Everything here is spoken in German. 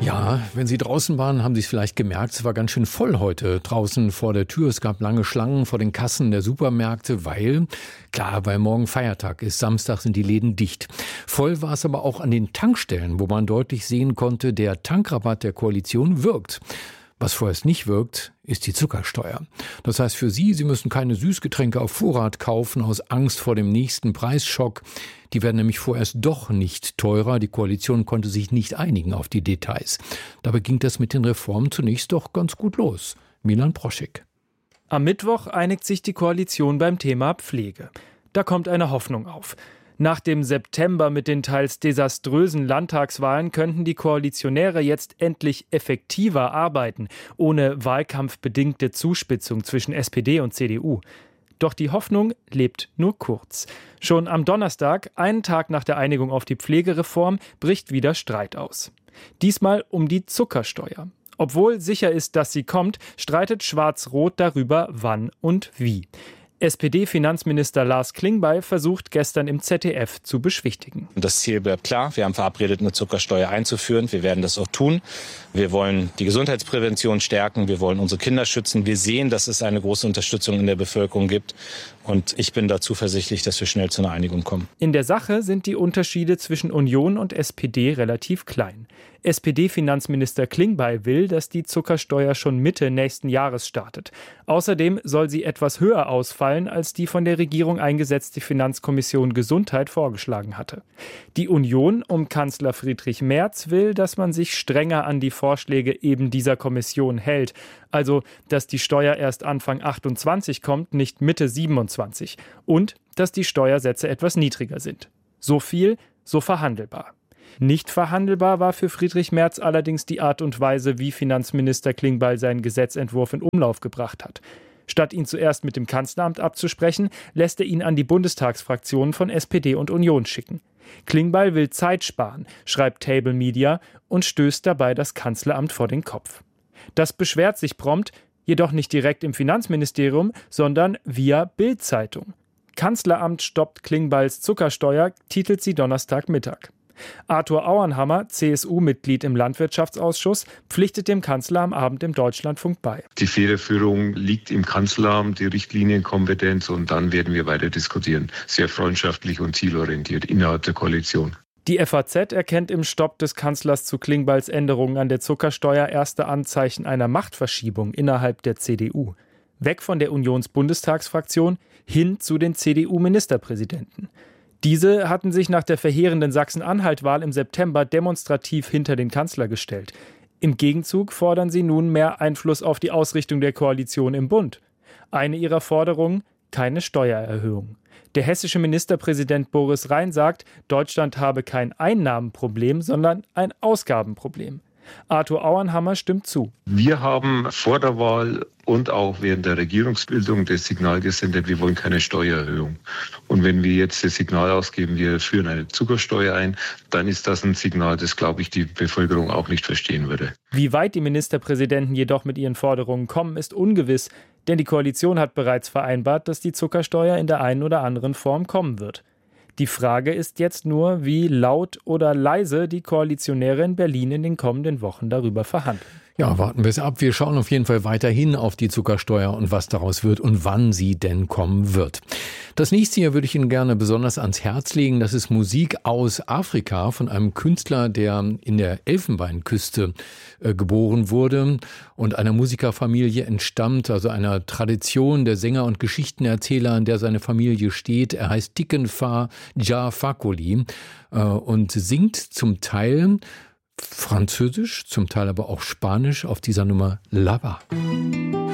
Ja, wenn Sie draußen waren, haben Sie es vielleicht gemerkt, es war ganz schön voll heute draußen vor der Tür. Es gab lange Schlangen vor den Kassen der Supermärkte, weil morgen Feiertag ist. Samstag sind die Läden dicht. Voll war es aber auch an den Tankstellen, wo man deutlich sehen konnte, der Tankrabatt der Koalition wirkt. Was vorerst nicht wirkt, ist die Zuckersteuer. Das heißt für Sie müssen keine Süßgetränke auf Vorrat kaufen aus Angst vor dem nächsten Preisschock. Die werden nämlich vorerst doch nicht teurer. Die Koalition konnte sich nicht einigen auf die Details. Dabei ging das mit den Reformen zunächst doch ganz gut los. Milan Proschek. Am Mittwoch einigt sich die Koalition beim Thema Pflege. Da kommt eine Hoffnung auf. Nach dem September mit den teils desaströsen Landtagswahlen könnten die Koalitionäre jetzt endlich effektiver arbeiten, ohne wahlkampfbedingte Zuspitzung zwischen SPD und CDU. Doch die Hoffnung lebt nur kurz. Schon am Donnerstag, einen Tag nach der Einigung auf die Pflegereform, bricht wieder Streit aus. Diesmal um die Zuckersteuer. Obwohl sicher ist, dass sie kommt, streitet Schwarz-Rot darüber, wann und wie. SPD-Finanzminister Lars Klingbeil versucht gestern im ZDF zu beschwichtigen. Das Ziel bleibt klar. Wir haben verabredet, eine Zuckersteuer einzuführen. Wir werden das auch tun. Wir wollen die Gesundheitsprävention stärken. Wir wollen unsere Kinder schützen. Wir sehen, dass es eine große Unterstützung in der Bevölkerung gibt. Und ich bin da zuversichtlich, dass wir schnell zu einer Einigung kommen. In der Sache sind die Unterschiede zwischen Union und SPD relativ klein. SPD-Finanzminister Klingbeil will, dass die Zuckersteuer schon Mitte nächsten Jahres startet. Außerdem soll sie etwas höher ausfallen, als die von der Regierung eingesetzte Finanzkommission Gesundheit vorgeschlagen hatte. Die Union um Kanzler Friedrich Merz will, dass man sich strenger an die Vorschläge eben dieser Kommission hält. Also, dass die Steuer erst Anfang 28 kommt, nicht Mitte 27. Und dass die Steuersätze etwas niedriger sind. So viel, so verhandelbar. Nicht verhandelbar war für Friedrich Merz allerdings die Art und Weise, wie Finanzminister Klingbeil seinen Gesetzentwurf in Umlauf gebracht hat. Statt ihn zuerst mit dem Kanzleramt abzusprechen, lässt er ihn an die Bundestagsfraktionen von SPD und Union schicken. Klingbeil will Zeit sparen, schreibt Table Media und stößt dabei das Kanzleramt vor den Kopf. Das beschwert sich prompt, jedoch nicht direkt im Finanzministerium, sondern via Bild-Zeitung. Kanzleramt stoppt Klingbeils Zuckersteuer, titelt sie Donnerstagmittag. Arthur Auernhammer, CSU-Mitglied im Landwirtschaftsausschuss, pflichtet dem Kanzler am Abend im Deutschlandfunk bei. Die Federführung liegt im Kanzleramt, die Richtlinienkompetenz, und dann werden wir weiter diskutieren. Sehr freundschaftlich und zielorientiert innerhalb der Koalition. Die FAZ erkennt im Stopp des Kanzlers zu Klingbeils Änderungen an der Zuckersteuer erste Anzeichen einer Machtverschiebung innerhalb der CDU. Weg von der Unions-Bundestagsfraktion hin zu den CDU-Ministerpräsidenten. Diese hatten sich nach der verheerenden Sachsen-Anhalt-Wahl im September demonstrativ hinter den Kanzler gestellt. Im Gegenzug fordern sie nun mehr Einfluss auf die Ausrichtung der Koalition im Bund. Eine ihrer Forderungen: keine Steuererhöhung. Der hessische Ministerpräsident Boris Rhein sagt, Deutschland habe kein Einnahmenproblem, sondern ein Ausgabenproblem. Arthur Auernhammer stimmt zu. Wir haben vor der Wahl und auch während der Regierungsbildung das Signal gesendet, wir wollen keine Steuererhöhung. Und wenn wir jetzt das Signal ausgeben, wir führen eine Zuckersteuer ein, dann ist das ein Signal, das, glaube ich, die Bevölkerung auch nicht verstehen würde. Wie weit die Ministerpräsidenten jedoch mit ihren Forderungen kommen, ist ungewiss, denn die Koalition hat bereits vereinbart, dass die Zuckersteuer in der einen oder anderen Form kommen wird. Die Frage ist jetzt nur, wie laut oder leise die Koalitionäre in Berlin in den kommenden Wochen darüber verhandeln. Ja, warten wir es ab. Wir schauen auf jeden Fall weiterhin auf die Zuckersteuer und was daraus wird und wann sie denn kommen wird. Das nächste hier würde ich Ihnen gerne besonders ans Herz legen. Das ist Musik aus Afrika von einem Künstler, der in der Elfenbeinküste geboren wurde und einer Musikerfamilie entstammt, also einer Tradition der Sänger und Geschichtenerzähler, in der seine Familie steht. Er heißt Tikenfa Jah Fakoly und singt zum Teil Französisch, zum Teil aber auch Spanisch auf dieser Nummer Lava.